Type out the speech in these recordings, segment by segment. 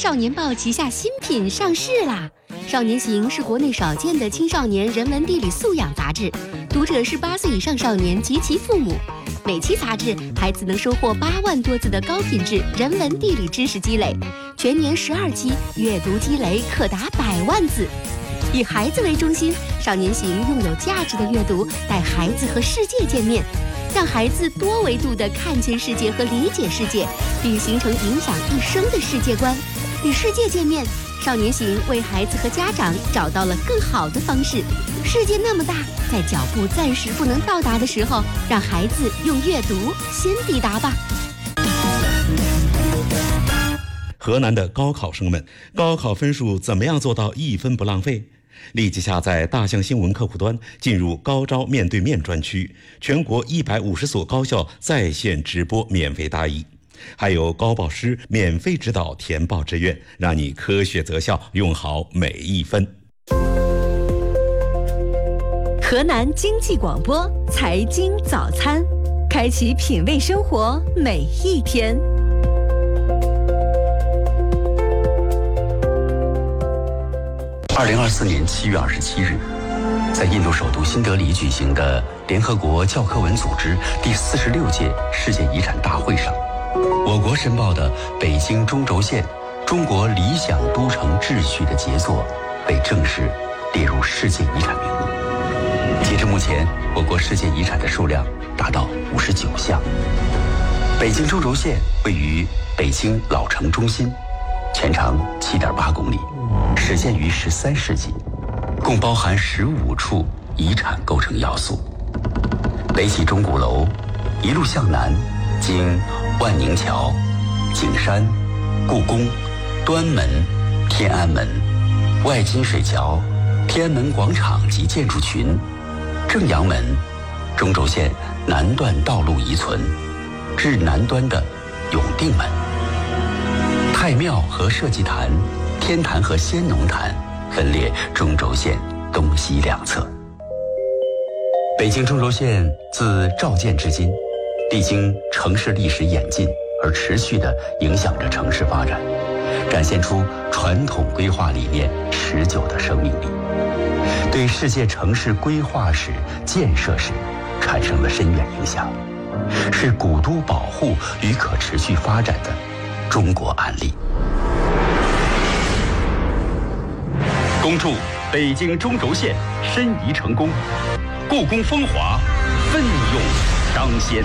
少年报旗下新品上市啦！少年行是国内少见的青少年人文地理素养杂志，读者是8岁以上少年及其父母。每期杂志，孩子能收获8万多字的高品质人文地理知识积累，全年12期，阅读积累可达100万字。以孩子为中心，少年行用有价值的阅读带孩子和世界见面，让孩子多维度地看见世界和理解世界，并形成影响一生的世界观。与世界见面，少年行为孩子和家长找到了更好的方式。世界那么大，在脚步暂时不能到达的时候，让孩子用阅读先抵达吧。 河南的高考生们，高考分数怎么样做到1分不浪费？立即下载大象新闻客户端，进入高招面对面专区，全国150所高校在线直播免费答疑，还有高报师免费指导填报志愿，让你科学择校，用好每1分。 河南经济广播财经早餐，开启品味生活每一天。 2024年7月27日，在印度首都新德里举行的联合国教科文组织第46届世界遗产大会上，我国申报的北京中轴线中国理想都城秩序的杰作被正式列入世界遗产名录。截至目前，我国世界遗产的数量达到59项。北京中轴线位于北京老城中心，全长7.8公里，始建于13世纪，共包含15处遗产构成要素。北起钟鼓楼，一路向南，经万宁桥、景山、故宫、端门、天安门、外金水桥、天安门广场及建筑群、正阳门，中轴线南段道路遗存，至南端的永定门。太庙和社稷坛、天坛和先农坛分列中轴线东西两侧。北京中轴线自召建至今，历经城市历史演进而持续地影响着城市发展，展现出传统规划理念持久的生命力，对世界城市规划史、建设史产生了深远影响，是古都保护与可持续发展的中国案例。恭祝北京中轴线申遗成功，故宫风华奋勇彰先。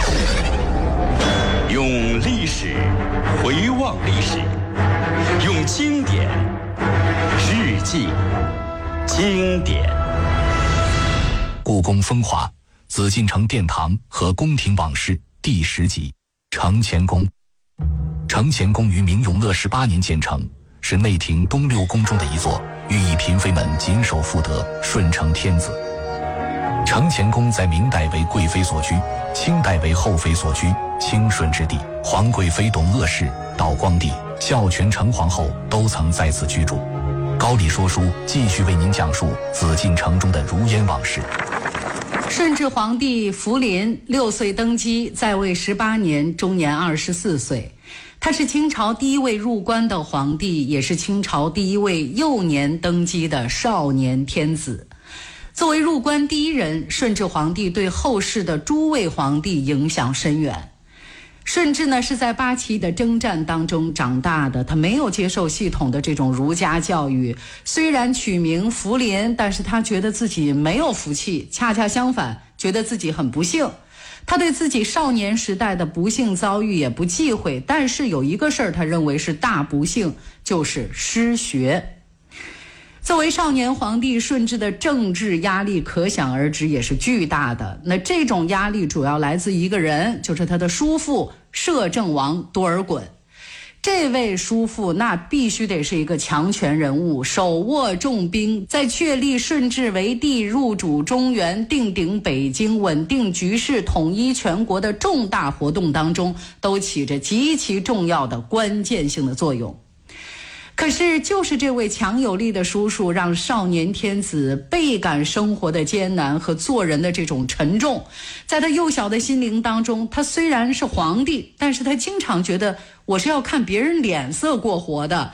用历史回望历史，用经典致敬经典。 故宫风华，紫禁城殿堂和宫廷往事第10集。承乾宫。承乾宫于明永乐18年建成，是内廷东6宫中的一座，寓意嫔妃们谨守妇德，顺承天子。承乾宫在明代为贵妃所居，清代为后妃所居，清顺之帝、皇贵妃董鄂氏、道光帝、孝全成皇后都曾在此居住。高丽说书继续为您讲述紫禁城中的如烟往事。 顺治皇帝福临6岁登基，在位18年，终年24岁。他是清朝第一位入关的皇帝，也是清朝第一位幼年登基的少年天子。作为入关第一人，顺治皇帝对后世的诸位皇帝影响深远。顺治呢是在8旗的征战当中长大的，他没有接受系统的这种儒家教育，虽然取名福临，但是他觉得自己没有福气，恰恰相反，觉得自己很不幸。他对自己少年时代的不幸遭遇也不忌讳，但是有一个事儿他认为是大不幸，就是失学。作为少年皇帝，顺治的政治压力可想而知，也是巨大的。那这种压力主要来自一个人，就是他的叔父摄政王多尔衮。这位叔父那必须得是一个强权人物，手握重兵，在确立顺治为帝、入主中原、定鼎北京、稳定局势、统一全国的重大活动当中，都起着极其重要的关键性的作用。可是就是这位强有力的叔叔，让少年天子倍感生活的艰难和做人的这种沉重。在他幼小的心灵当中，他虽然是皇帝，但是他经常觉得我是要看别人脸色过活的，